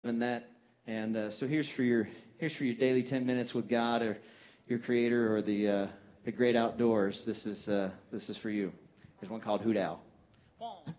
and that. And so here's for your daily 10 minutes with God or your Creator or the great outdoors. This is for you. There's one called Hoot Owl.